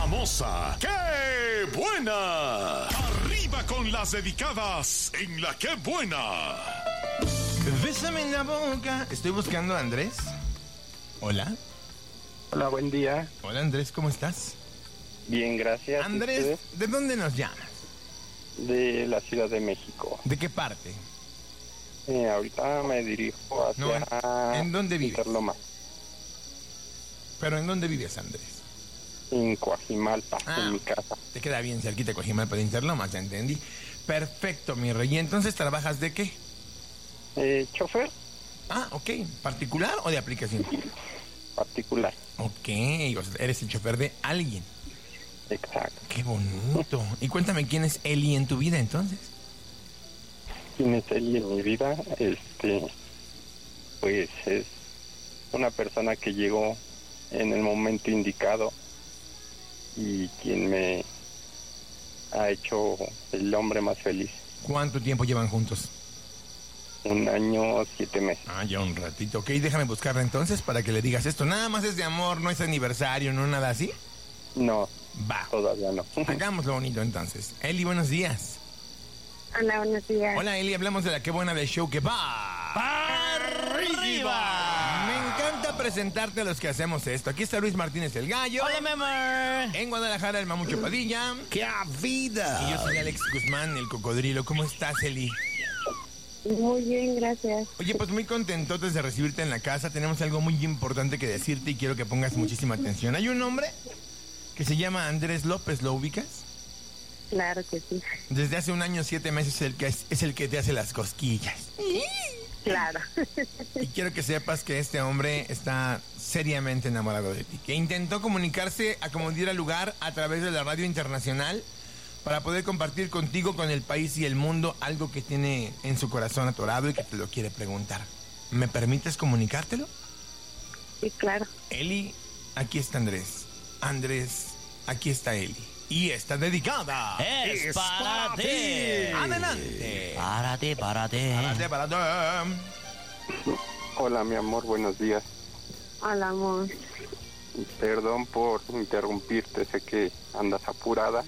famosa. ¡Qué buena! Arriba con las dedicadas en la ¡Qué buena! Bésame en la boca. Estoy buscando a Andrés. Hola. Hola, buen día. Hola Andrés, ¿cómo estás? Bien, gracias. Andrés, ¿de dónde nos llamas? De la Ciudad de México. ¿De qué parte? Ahorita me dirijo hacia... No, ¿en dónde vives? Interloma, ¿Pero en dónde vives, Andrés? en Coajimalpa, en mi casa. Te queda bien cerquita de Coajimalpa de Interlomas, ya entendí. Perfecto, mi rey. ¿Y entonces trabajas de qué? ¿Chofer? Ah, ok. ¿Particular o de aplicación? Particular. Ok, o sea, eres el chofer de alguien. Exacto. Qué bonito. Y cuéntame, ¿quién es Eli en tu vida, entonces? ¿Quién es él en mi vida? Pues es una persona que llegó en el momento indicado y quien me ha hecho el hombre más feliz. ¿Cuánto tiempo llevan juntos? 1 año, 7 meses. Ah, ya un ratito. Ok, déjame buscarla entonces para que le digas esto. Nada más es de amor, no es aniversario, no nada así. No, Va. todavía no. Hagámoslo bonito entonces. Eli, buenos días. Hola, buenos días. Hola Eli, hablamos de la Qué buena del show que va arriba. Me encanta presentarte a los que hacemos esto. Aquí está Luis Martínez el Gallo. Hola, mi amor. En Guadalajara el Mamucho Padilla. ¡Qué vida! Y yo soy Alex Guzmán, el cocodrilo. ¿Cómo estás, Eli? Muy bien, gracias. Oye, pues muy contentotes de recibirte en la casa. Tenemos algo muy importante que decirte y quiero que pongas muchísima atención. Hay un hombre que se llama Andrés López, ¿lo ubicas? Claro que sí. Desde hace 1 año, 7 meses es el que te hace las cosquillas. Claro. Y quiero que sepas que este hombre está seriamente enamorado de ti. Que intentó comunicarse a como diera lugar a través de la radio internacional para poder compartir contigo, con el país y el mundo, algo que tiene en su corazón atorado y que te lo quiere preguntar. ¿Me permites comunicártelo? Sí, claro. Eli, aquí está Andrés. Andrés, aquí está Eli. Y está dedicada. Es para ti. Adelante. Párate. Párate. Hola, mi amor, buenos días. Hola, amor. Perdón por interrumpirte, sé que andas apurada,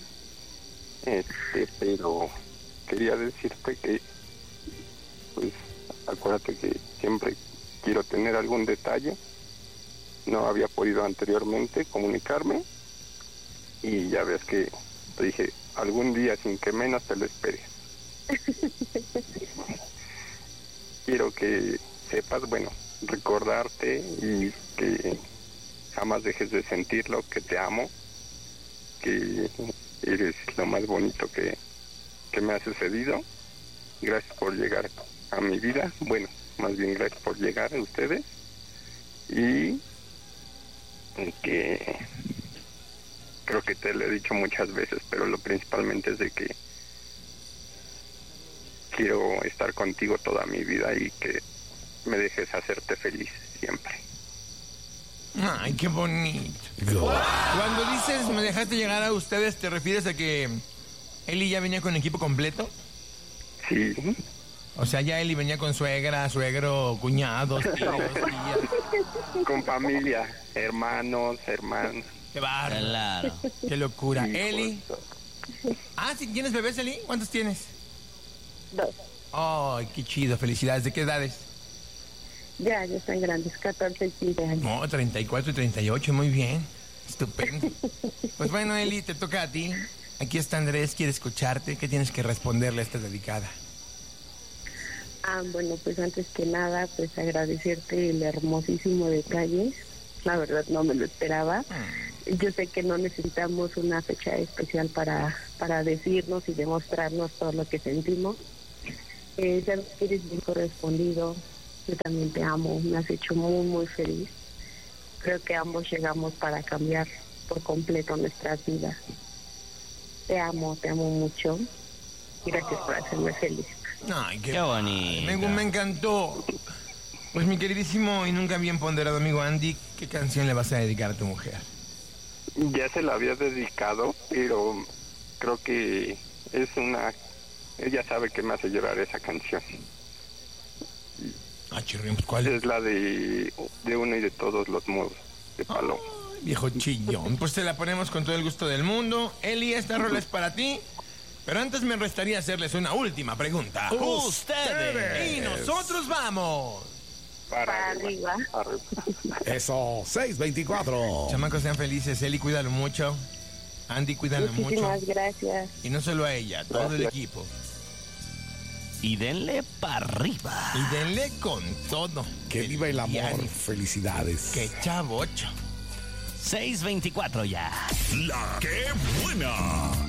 pero quería decirte que, pues, acuérdate que siempre quiero tener algún detalle. No había podido anteriormente comunicarme y ya ves que te dije, algún día sin que menos te lo esperes. Quiero que sepas, bueno, recordarte y que jamás dejes de sentirlo, que te amo, que eres lo más bonito que me ha sucedido. Gracias por llegar a mi vida, bueno, más bien gracias por llegar a ustedes, y que creo que te lo he dicho muchas veces, pero lo principalmente es de que quiero estar contigo toda mi vida y que me dejes hacerte feliz siempre. Ay, qué bonito. Cuando dices me dejaste llegar a ustedes, ¿te refieres a que Eli ya venía con equipo completo? Sí. O sea, ya Eli venía con suegra, suegro, cuñados, tíos, tías. Con familia, hermanos. Qué bárbaro. Claro. Qué locura. Hijos. Eli. Ah, ¿sí tienes bebés, Eli? ¿Cuántos tienes? 2. Ay, qué chido. Felicidades. ¿De qué edades? Ya están grandes, 14 y 15 años. No, 34 y 38. Muy bien. Estupendo. Pues bueno, Eli, te toca a ti. Aquí está Andrés, quiere escucharte. ¿Qué tienes que responderle a esta dedicada? Bueno, pues antes que nada, pues agradecerte el hermosísimo detalle. La verdad no me lo esperaba. Yo sé que no necesitamos una fecha especial para decirnos y demostrarnos todo lo que sentimos. Sabes que eres bien correspondido. Yo también te amo. Me has hecho muy, muy feliz. Creo que ambos llegamos para cambiar por completo nuestras vidas. Te amo mucho. Gracias por hacerme feliz. Ay, Qué bonito. Me encantó. Pues mi queridísimo y nunca bien ponderado amigo Andy, ¿qué canción le vas a dedicar a tu mujer? Ya se la había dedicado, pero creo que es ella sabe que me hace llorar esa canción. Ah, chirrión, pues, ¿cuál? Es la de Uno y de Todos los Modos, de Paloma. Ay, Viejo chillón. Pues te la ponemos con todo el gusto del mundo. Eli, esta rola es para ti. Pero antes me restaría hacerles una última pregunta. Ustedes. Y nosotros vamos. Para arriba. Eso, 624. Chamacos, sean felices. Eli, cuídalo mucho. Andy, cuídalo mucho. Muchísimas gracias. Y no solo a ella, todo el equipo. Y denle para arriba. Y denle con todo. Que viva el amor. Diario. Felicidades. Que chavocho. 624 ya. La que buena.